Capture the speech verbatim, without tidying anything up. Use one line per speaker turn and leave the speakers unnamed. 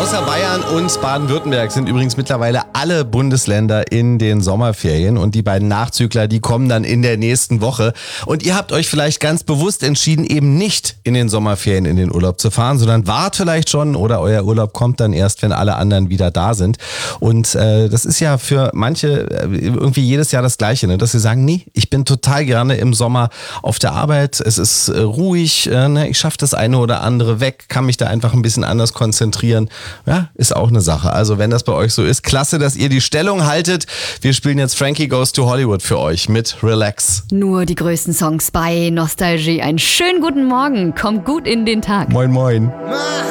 Außer Bayern und Baden-Württemberg sind übrigens mittlerweile alle Bundesländer in den Sommerferien und die beiden Nachzügler, die kommen dann in der nächsten Woche. Und ihr habt euch vielleicht ganz bewusst entschieden, eben nicht in den Sommerferien in den Urlaub zu fahren, sondern wart vielleicht schon oder euer Urlaub kommt dann erst, wenn alle anderen wieder da sind. Und äh, das ist ja für manche äh, irgendwie jedes Jahr das Gleiche, ne? Dass sie sagen, nee, ich bin total gerne im Sommer auf der Arbeit, es ist äh, ruhig, äh, ne? Ich schaffe das eine oder andere weg, kann mich da einfach ein bisschen anders konzentrieren. Ja, ist auch eine Sache. Also wenn das bei euch so ist, klasse, dass ihr die Stellung haltet. Wir spielen jetzt Frankie Goes to Hollywood für euch mit Relax.
Nur die größten Songs bei Nostalgie. Einen schönen guten Morgen. Kommt gut in den Tag.
Moin, moin.